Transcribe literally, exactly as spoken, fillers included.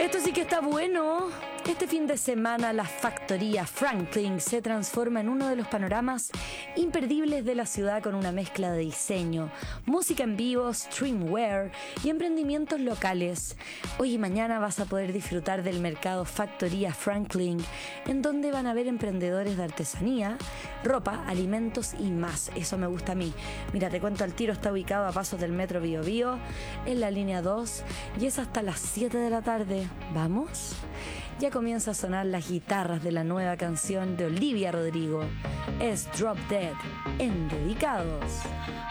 Esto sí que está bueno. Este fin de semana la Factoría Franklin se transforma en uno de los panoramas imperdibles de la ciudad con una mezcla de diseño, música en vivo, streamwear y emprendimientos locales. Hoy y mañana vas a poder disfrutar del mercado Factoría Franklin, en donde van a haber emprendedores de artesanía, ropa, alimentos y más. Eso me gusta a mí. Mira, te cuento al tiro, está ubicado a pasos del metro Bío Bío, en la línea dos, y es hasta las siete de la tarde. ¿Vamos? Ya comienza a sonar las guitarras de la nueva canción de Olivia Rodrigo. Es Drop Dead en Dedicados.